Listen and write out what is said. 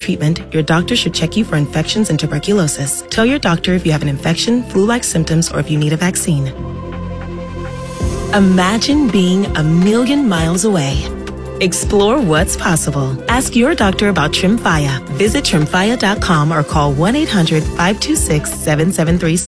treatment, your doctor should check you for infections and tuberculosis. Tell your doctor if you have an infection, flu-like symptoms, or if you need a vaccine. Imagine being a million miles away. Explore what's possible. Ask your doctor about Tremfya. Visit Tremfya.com or call 1-800-526-7736.